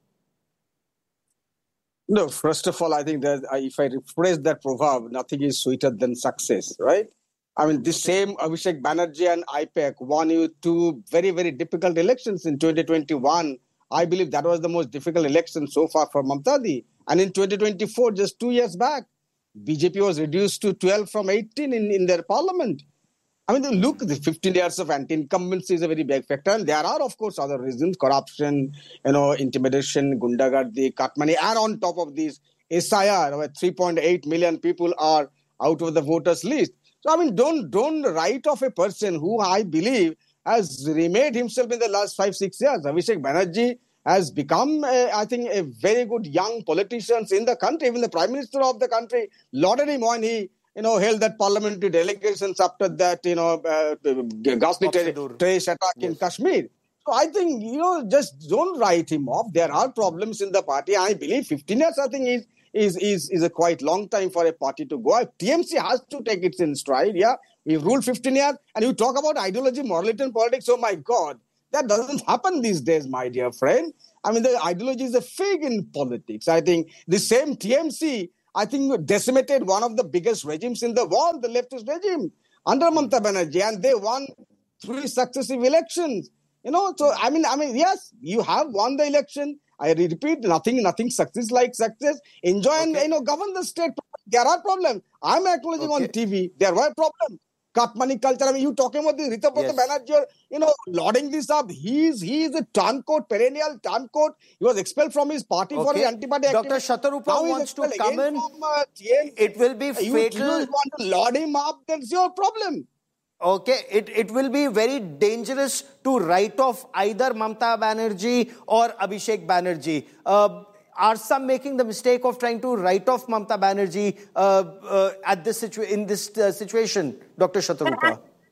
[SPEAKER 11] No, first of all, I think that if I rephrase that proverb, nothing is sweeter than success, right? I mean, this okay. same Abhishek Banerjee and I PAC won you two very, very difficult elections in twenty twenty-one. I believe that was the most difficult election so far for Mamata. And in twenty twenty-four, just two years back, B J P was reduced to twelve from eighteen in, in their parliament. I mean, look, the fifteen years of anti-incumbency is a very big factor. And there are, of course, other reasons, corruption, you know, intimidation, gundagardi, cut money. And on top of this, S I R, where three point eight million people are out of the voters list. So, I mean, don't don't write off a person who I believe has remade himself in the last five, six years. Abhishek Banerjee has become, a, I think, a very good young politician in the country. Even the Prime Minister of the country lauded him when he, you know, held that parliamentary delegations after that, you know, uh, ghastly terrorist attack yes. in Kashmir. So I think, you know, just don't write him off. There are problems in the party. I believe fifteen years, I think, is Is, is is a quite long time for a party to go. T M C has to take it in stride. Yeah, we've ruled fifteen years, and you talk about ideology, morality, and politics. Oh my God, that doesn't happen these days, my dear friend. I mean, the ideology is a fig in politics. I think the same T M C, I think, decimated one of the biggest regimes in the world, the leftist regime, under Mamata Banerjee, and they won three successive elections. You know, so I mean, I mean, yes, you have won the election. I repeat, nothing, nothing success like success. Enjoy okay. and, you know, govern the state. There are problems. I'm acknowledging okay. on T V. There were problems. Cut money culture. I mean, you talking about the Ritabhrata yes. Banerjee, you know, lauding this up. He's he's a turncoat, perennial turncoat. He was expelled from his party okay. for his anti-party
[SPEAKER 1] activity. Doctor Shatarupa wants to come in. From, uh, it will be
[SPEAKER 11] you,
[SPEAKER 1] fatal.
[SPEAKER 11] You want to laud him up, that's your problem.
[SPEAKER 1] Okay, it, it will be very dangerous to write off either Mamata Banerjee or Abhishek Banerjee. Uh, are some making the mistake of trying to write off Mamata Banerjee uh, uh, at this situ- in this uh, situation, Doctor Shatarupa?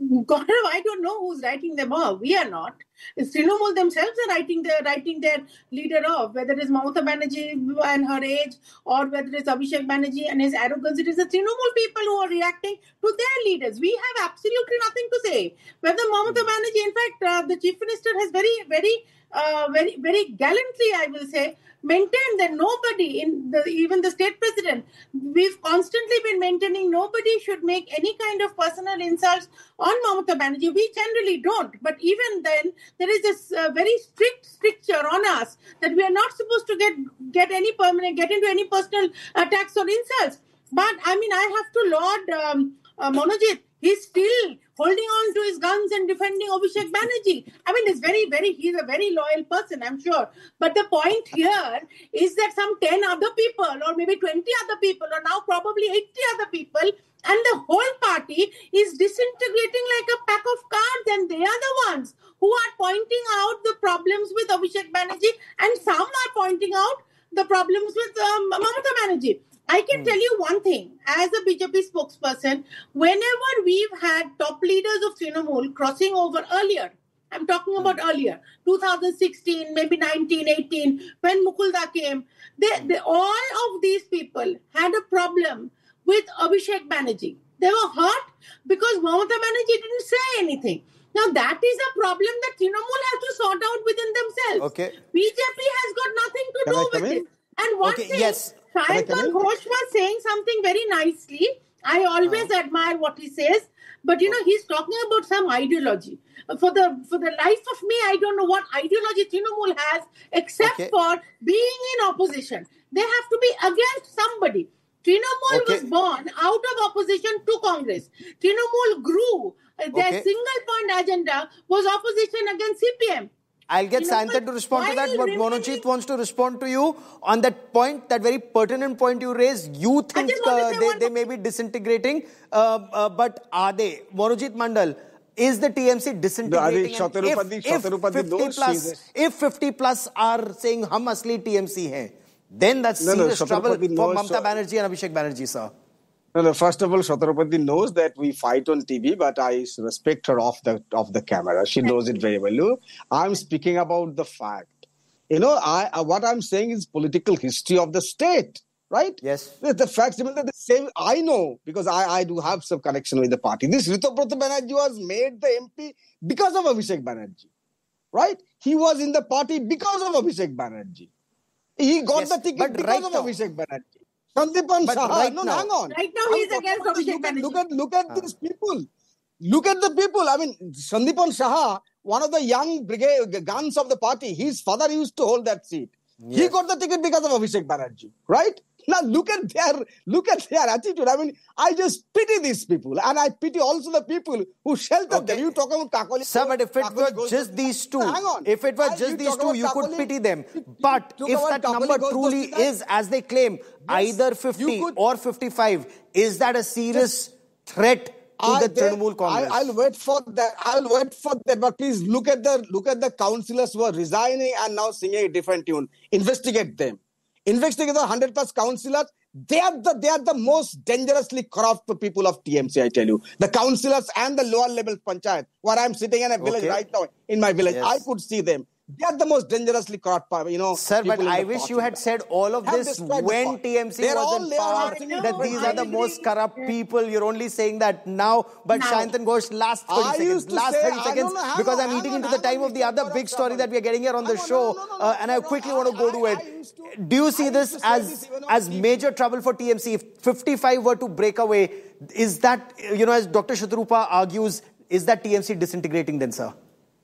[SPEAKER 10] God, I don't know who's writing them off. We are not. It's Trinamool themselves are writing their writing their leader off. Whether it's Mamata Banerjee and her age, or whether it's Abhishek Banerjee and his arrogance, it is the Trinamool people who are reacting to their leaders. We have absolutely nothing to say. Whether Mamata Banerjee, in fact, uh, the chief minister has very, very, uh, very, very gallantly, I will say, maintained that nobody, in the, even the state president, we've constantly been maintaining nobody should make any kind of personal insults on Mamata Banerjee. We generally don't. But even then, there is this uh, very strict stricture on us that we are not supposed to get get any permanent, get into any personal attacks or insults. But I mean, I have to laud um, uh, Monojit. He's still holding on to his guns and defending Abhishek Banerjee. I mean, it's very, very, he's a very loyal person, I'm sure. But the point here is that some ten other people or maybe twenty other people or now probably eighty other people and the whole party is disintegrating like a pack of cards, and they are the ones who are pointing out the problems with Abhishek Banerjee, and some are pointing out the problems with um, Mamata Banerjee. I can mm. tell you one thing, as a B J P spokesperson, whenever we've had top leaders of Trinamool crossing over earlier, I'm talking about mm. earlier, two thousand sixteen, maybe nineteen, eighteen, when Mukulda came, they, they, all of these people had a problem with Abhishek Banerjee. They were hurt because Mamata Banerjee didn't say anything. Now, that is a problem that Trinamool has to sort out within themselves.
[SPEAKER 1] Okay.
[SPEAKER 10] B J P has got nothing to
[SPEAKER 1] Can
[SPEAKER 10] do
[SPEAKER 1] I come
[SPEAKER 10] with
[SPEAKER 1] in?
[SPEAKER 10] it. And one
[SPEAKER 1] Okay,
[SPEAKER 10] thing,
[SPEAKER 1] yes.
[SPEAKER 10] Sayantan Ghosh was saying something very nicely. I always uh. admire what he says. But, you know, he's talking about some ideology. For the for the life of me, I don't know what ideology Trinamool has, except
[SPEAKER 1] okay.
[SPEAKER 10] for being in opposition. They have to be against somebody. Trinamool
[SPEAKER 1] okay.
[SPEAKER 10] was born out of opposition to Congress. Trinamool grew. Their
[SPEAKER 1] okay.
[SPEAKER 10] single point agenda was opposition against C P M.
[SPEAKER 1] I'll get
[SPEAKER 10] You know,
[SPEAKER 1] Sayantan to respond to that, but
[SPEAKER 10] remaining...
[SPEAKER 1] Monojit wants to respond to you on that point, that very pertinent point you raised. You think uh, they, they may be disintegrating, uh, uh, but are they? Monojit Mandal, is the T M C disintegrating?
[SPEAKER 11] No, if, if,
[SPEAKER 1] fifty plus, if fifty plus are saying hum asli T M C hai, then that's
[SPEAKER 11] no,
[SPEAKER 1] serious
[SPEAKER 11] no,
[SPEAKER 1] trouble for
[SPEAKER 11] knows,
[SPEAKER 1] Mamata Banerjee and Abhishek Banerjee, sir.
[SPEAKER 11] No, no, first of all, Chhatrapati knows that we fight on T V, but I respect her off the off the camera. She knows it very well. I'm speaking about the fact. You know, I what I'm saying is political history of the state, right?
[SPEAKER 1] Yes.
[SPEAKER 11] The facts, the same. I know because I, I do have some connection with the party. This Ritubrata Banerjee was made the M P because of Abhishek Banerjee, right? He was in the party because of Abhishek Banerjee. He got
[SPEAKER 1] yes,
[SPEAKER 11] the ticket because
[SPEAKER 1] right
[SPEAKER 11] of
[SPEAKER 1] now,
[SPEAKER 11] Abhishek Banerjee. Sandipan Saha,
[SPEAKER 1] right
[SPEAKER 11] no,
[SPEAKER 1] now,
[SPEAKER 11] hang on.
[SPEAKER 10] Right now, he's against Abhishek Banerjee.
[SPEAKER 11] Look at, look at, look at these people. Look at the people. I mean, Sandipan Saha, one of the young brigade guns of the party, his father used to hold that seat. Yes. He got the ticket because of Abhishek Banerjee, right? Now look at their look at their attitude. I mean, I just pity these people, and I pity also the people who shelter
[SPEAKER 1] okay.
[SPEAKER 11] them. You talk about Kakoli.
[SPEAKER 1] Sir, but if it
[SPEAKER 11] Kakoli
[SPEAKER 1] were just these two,
[SPEAKER 11] hang on.
[SPEAKER 1] if it were
[SPEAKER 11] I,
[SPEAKER 1] just these two, you
[SPEAKER 11] Kakoli,
[SPEAKER 1] could pity them. But if that
[SPEAKER 11] Kakoli
[SPEAKER 1] number truly is, as they claim, yes, either fifty could, or fifty-five, is that a serious yes. threat to I, the Trinamool Congress?
[SPEAKER 11] I, I'll wait for that. I'll wait for that. But please look at the look at the councillors who are resigning and now singing a different tune. Investigate them. Investigate the one hundred plus councillors. They are the they are the most dangerously corrupt people of T M C, I tell you. The councillors and the lower level panchayat, where I'm sitting in a village okay. right now, in my village, yes. I could see them. They are the most dangerously corrupt, you know.
[SPEAKER 1] Sir, but I wish you had said all of this when T M C was in power, that these are the most corrupt people. You're only saying that now. But now. Sayantan Ghosh, last thirty seconds, last thirty seconds, because I'm eating into the time of the other big story that we are getting here on the show, uh, and I quickly want to go to it. Do you see this as as major trouble for T M C? If fifty-five were to break away, is that, you know, as Doctor Shatrupa argues, is that T M C disintegrating then, sir?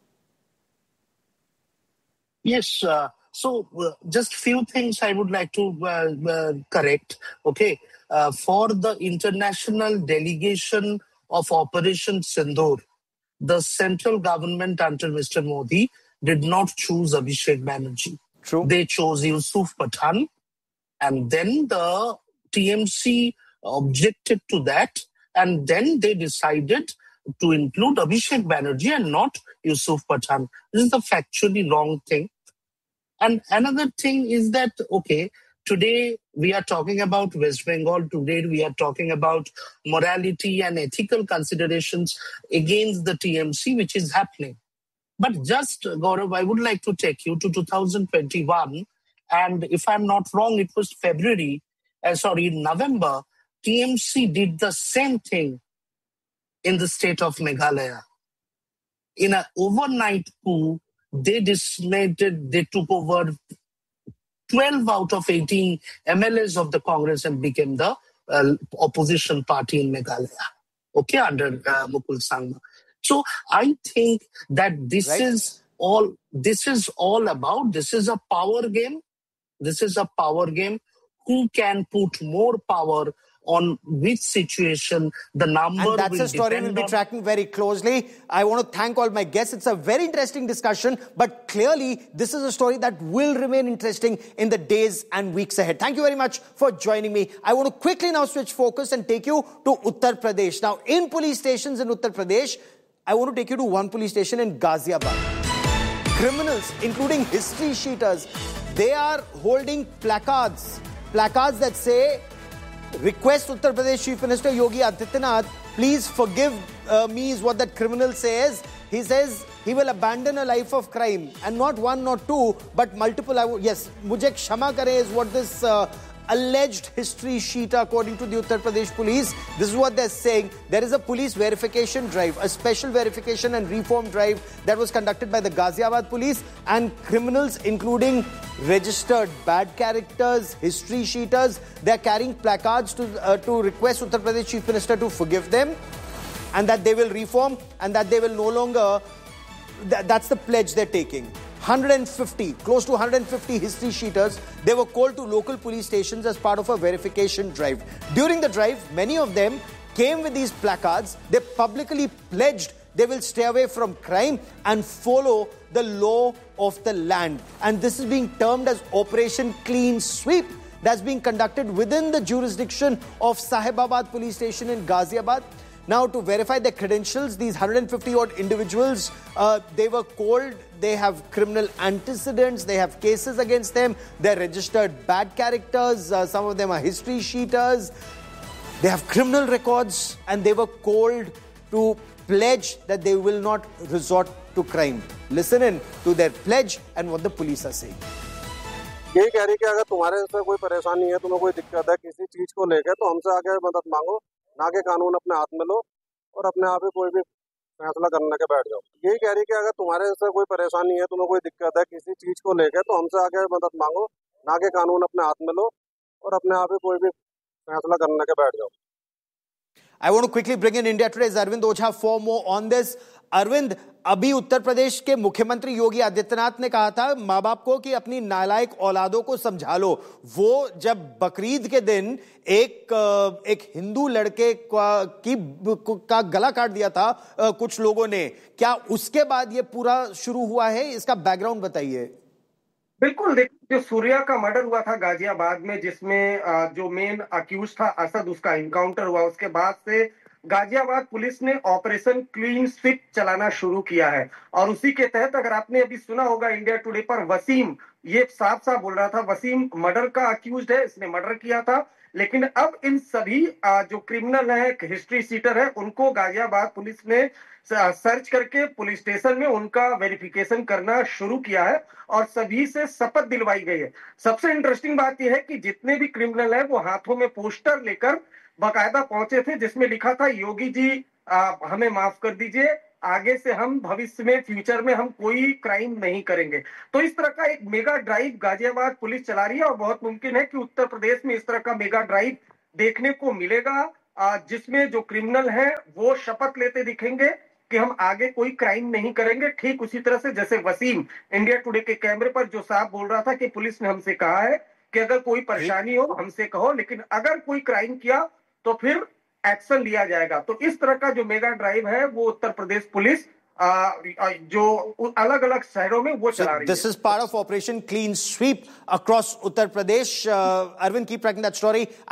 [SPEAKER 12] Yes. Uh, so uh, just few things I would like to uh, uh, correct. Okay. Uh, for the international delegation of Operation Sindoor, the central government under Mister Modi did not choose Abhishek Banerjee.
[SPEAKER 1] True.
[SPEAKER 12] They chose Yusuf Pathan, and then the T M C objected to that, and then they decided to include Abhishek Banerjee and not Yusuf Pathan. This is the factually wrong thing. And another thing is that, okay, Today, we are talking about West Bengal. Today, we are talking about morality and ethical considerations against the T M C, which is happening. But just, Gaurav, I would like to take you to two thousand twenty-one. And if I'm not wrong, it was February, uh, sorry, November, T M C did the same thing in the state of Meghalaya. In an overnight coup, they designated, they took over twelve out of eighteen M L As of the Congress and became the uh, opposition party in Meghalaya, okay, under uh, Mukul Sangma. So I think that this right. is all, this is all about, this is a power game. This is a power game. Who can put more power on which situation, the number
[SPEAKER 1] and that's
[SPEAKER 12] will
[SPEAKER 1] a story we'll be
[SPEAKER 12] on...
[SPEAKER 1] tracking very closely. I want to thank all my guests. It's a very interesting discussion, but clearly this is a story that will remain interesting in the days and weeks ahead. Thank you very much for joining me. I want to quickly now switch focus and take you to Uttar Pradesh. Now, in police stations in Uttar Pradesh, I want to take you to one police station in Ghaziabad. Criminals, including history sheeters, they are holding placards, placards that say, request Uttar Pradesh Chief Minister Yogi Adityanath, please forgive uh, me, is what that criminal says. He says he will abandon a life of crime, and not one, not two, but multiple. I w- yes, mujhe kshama kare is what this uh, alleged history sheeter, according to the Uttar Pradesh police, this is what they're saying. There is a police verification drive, a special verification and reform drive that was conducted by the Ghaziabad police, and criminals, including registered bad characters, history sheeters, they're carrying placards to, uh, to request Uttar Pradesh Chief Minister to forgive them, and that they will reform, and that they will no longer, th- that's the pledge they're taking. one hundred fifty, close to one hundred fifty history sheeters, they were called to local police stations as part of a verification drive. During the drive, many of them came with these placards. They publicly pledged they will stay away from crime and follow the law of the land. And this is being termed as Operation Clean Sweep. That's being conducted within the jurisdiction of Sahibabad police station in Ghaziabad. Now, to verify their credentials, these one hundred fifty odd individuals, uh, they were called, they have criminal antecedents, they have cases against them, they're registered bad characters, uh, some of them are history sheeters, they have criminal records, and they were called to pledge that they will not resort to crime. Listen in to their pledge and what the police are saying.
[SPEAKER 13] यही कह रही कि अगर तुम्हारे से कोई परेशानी है, तुम्हें कोई दिक्कत है किसी चीज को लेकर, तो हमसे आके मदद मांगो, ना के कानून अपने हाथ में लो और अपने आप ही कोई भी फैसला करने के बैठ जाओ। यही कह रही कि अगर तुम्हारे से कोई परेशानी है, तुम्हें कोई दिक्कत है किसी चीज को लेकर, तो हमसे आके मदद मांगो, ना के कानून अपने हाथ में लो और अपने आप ही कोई भी फैसला करने के बैठ जाओ।
[SPEAKER 1] I want to quickly bring in India Today's Arvind Ocha for more on this. Arvind, अभी उत्तर प्रदेश के मुख्यमंत्री योगी आदित्यनाथ ने कहा था माँ बाप को कि अपनी नालायक औलादों को समझा लो। वो जब बकरीद के दिन एक एक हिंदू लड़के का की का गला काट दिया था कुछ लोगों ने, क्या उसके बाद ये पूरा शुरू हुआ है? इसका बैकग्राउंड बताइए।
[SPEAKER 14] बिल्कुल, देखिए जो सूर्या का मर्डर हुआ था गाजियाबाद में, जिसमें जो मेन अक्यूज था असद, उसका इनकाउंटर हुआ, उसके बाद से गाजियाबाद पुलिस ने ऑपरेशन क्लीन स्वीप चलाना शुरू किया है। और उसी के तहत अगर आपने अभी सुना होगा इंडिया टुडे पर, वसीम ये साफ साफ बोल रहा था, वसीम मर्डर का अक्यूज्ड है, इसने मर्डर किया था। लेकिन अब इन सभी जो क्रिमिनल है, हिस्ट्री सीटर है, उनको गाजियाबाद पुलिस ने सर्च करके पुलिस स्टेशन में उनका वेरिफिकेशन करना शुरू किया है और सभी से शपथ दिलवाई गई है। सबसे इंटरेस्टिंग बात यह है कि जितने भी क्रिमिनल है वो हाथों में पोस्टर लेकर बाकायदा पहुंचे थे जिसमें लिखा था योगी जी आ, हमें माफ कर दीजिए, आगे से हम भविष्य में फ्यूचर में हम कोई क्राइम नहीं करेंगे। तो इस तरह का एक मेगा ड्राइव गाजियाबाद पुलिस चला रही है और बहुत मुमकिन है कि उत्तर प्रदेश में इस तरह का मेगा ड्राइव देखने को मिलेगा, जिसमें जो क्रिमिनल है वो शपथ लेते दिखेंगे कि हम आगे कोई क्राइम नहीं करेंगे। ठीक उसी तरह से जैसे वसीम इंडिया टुडे के कैमरे पर जो साहब बोल रहा था कि पुलिस ने हमसे कहा है कि अगर कोई परेशानी हो हमसे कहो, लेकिन अगर कोई क्राइम किया तो फिर एक्शन लिया जाएगा। तो इस तरह का जो मेगा ड्राइव है वो उत्तर प्रदेश पुलिस आ, जो अलग अलग शहरों में वो चला रही है।
[SPEAKER 1] This is part of Operation Clean Sweep across Uttar Pradesh. Uh, Arvind, keep tracking that story.